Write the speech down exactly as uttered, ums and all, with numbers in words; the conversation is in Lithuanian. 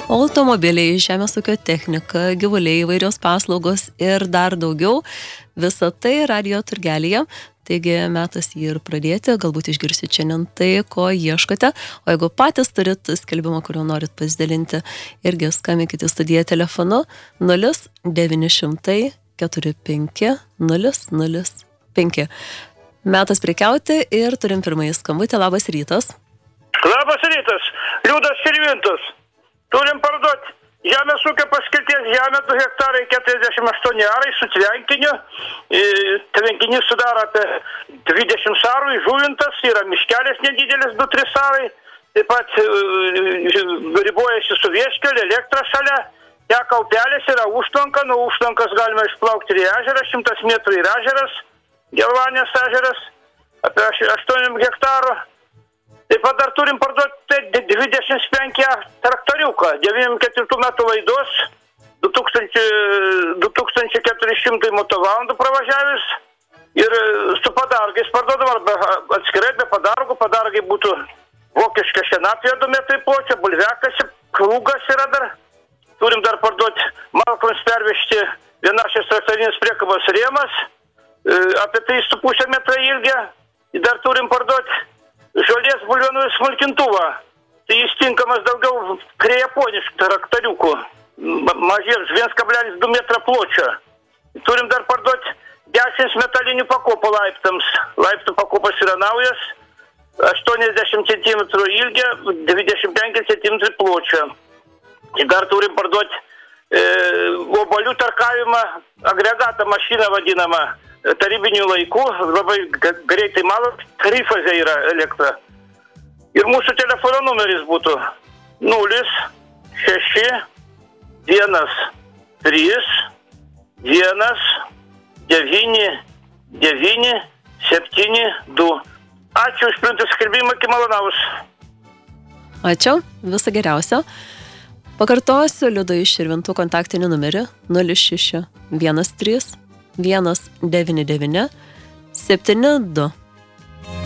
Automobiliai, žemės ūkio technika, gyvuliai, įvairios paslaugos ir dar daugiau. Visa tai radijo turgelyje. Taigi metas jį ir pradėti, galbūt išgirsit šiandien tai, ko ieškote. O jeigu patys turit skelbimą, kuriuo norit pasidalinti, irgi skambinkite į studiją telefonu nulis devyni šimtai keturi penki nulis nulis penki. Metas prekiauti ir turim pirmąjį skambutį. Labas rytas. Labas rytas. Liudas Širvintas. Turim parduoti žemės ūkio paskirties žemę du hektarai keturiasdešimt aštuoni arai su tvenkiniu. Tvenkinys sudaro apie dvidešimt arų, žuvintas, yra miškelis nedidelis du tris arai. Taip pat ribojasi su vieškeliu, elektra šalia. Teka upelis, yra užtvanka, nuo užtvankas galima išplaukti į ežerą, šimtas metrų yra ežeras, Gelvanės ežeras, apie aštuoni hektarų. Taip pat dar turim parduoti dvidešimt penki traktoriuką, devyniasdešimt ketvirtų metų laidos, du tūkstančiai keturi šimtai motovalandų pravažiavęs ir su padargais parduodam, arba atskirai be padargų. Padargai būtų vokiška šienapjė du metrai pločio, bulviakas, krūgas yra dar. Turim dar parduoti malkoms pervežti vienašės traktorinės priekabos rėmas, apie trys su puse metrą ilgio. Dar turim parduoti žolės bulvenų smulkintuvą. Tai jis tinkamas daugiau prie japoniškų traktoriukų. Mažiems vienas kablelis du metrą pločio. Turim dar parduoti dešimt metalinių pakopų laiptams. Laiptų pakopos yra naujas, aštuoniasdešimt centimetrų ilgio, dvidešimt penki centimetrai pločio. Ir dar turim parduoti e, obolių tarkavimą, agregatą mašiną vadinamą. Tarybinių laikų, labai greitai malo, trifazė yra elektra. Ir mūsų telefono numeris būtų nulis šeši vienas trys vienas devyni devyni septyni du. Ačiū už priimtą skelbimą, iki malonaus. Ačiū, viso geriausio. Pakartosiu Liudo iš Širvintų kontaktinį numerį nulis šeši vienas trys vienas devyni devyni septyni du.